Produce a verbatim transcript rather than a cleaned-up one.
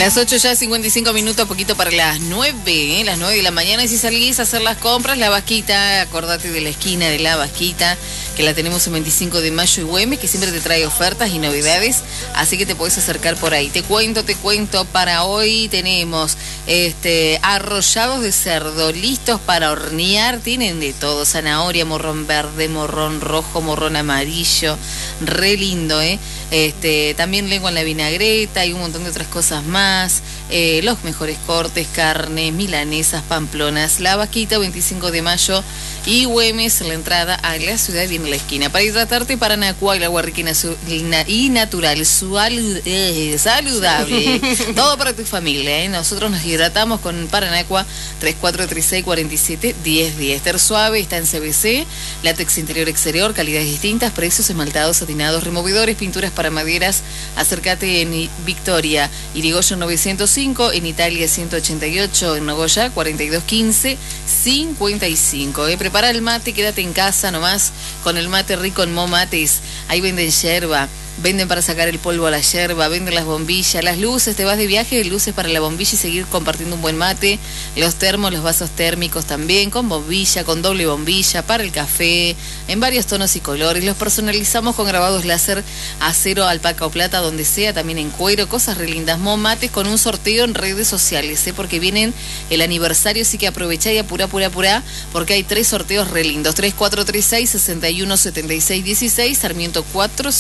Las ocho ya, cincuenta y cinco minutos, poquito para las nueve, ¿eh? Las nueve de la mañana. Y si salís a hacer las compras, La Vasquita, acordate de la esquina de La Vasquita, que la tenemos en veinticinco de mayo y Güemes, que siempre te trae ofertas y novedades, así que te podés acercar por ahí. Te cuento, te cuento, para hoy tenemos este arrollados de cerdo listos para hornear, tienen de todo, zanahoria, morrón verde, morrón rojo, morrón amarillo, re lindo, ¿eh? Este, también lengua en la vinagreta y un montón de otras cosas más, eh, los mejores cortes, carnes, milanesas, pamplonas. La Vasquita, veinticinco de mayo y Güemes, la entrada a la ciudad viene a la esquina. Para hidratarte, Paranacuá, el agua rica y natural, sual, eh, saludable, todo para tu familia, ¿eh? Nosotros nos hidratamos con Paranacuá, tres cuatro tres seis, cuatro siete, diez diez. Ter Suave está en C B C, látex interior exterior, calidades distintas, precios, esmaltados, satinados, removedores, pinturas para maderas. Acércate en Victoria, Irigoyen novecientos cinco, en Italia ciento ochenta y ocho, en Nogoyá cuarenta y dos quince, cincuenta y cinco. ¿eh? Prepara el mate, quédate en casa nomás con el mate rico en Mo Mates. Ahí venden yerba, venden para sacar el polvo a la yerba, venden las bombillas, las luces, te vas de viaje, luces para la bombilla y seguir compartiendo un buen mate, los termos, los vasos térmicos también, con bombilla, con doble bombilla, para el café, en varios tonos y colores. Los personalizamos con grabados láser, acero, alpaca o plata, donde sea, también en cuero, cosas re lindas. Mo Mates con un sorteo en redes sociales, ¿eh? Porque vienen el aniversario, así que aprovechá y apurá, apurá, apurá, porque hay tres sorteos re lindos. tres cuatro tres seis, seis uno siete seis uno seis, Sarmiento cuatrocientos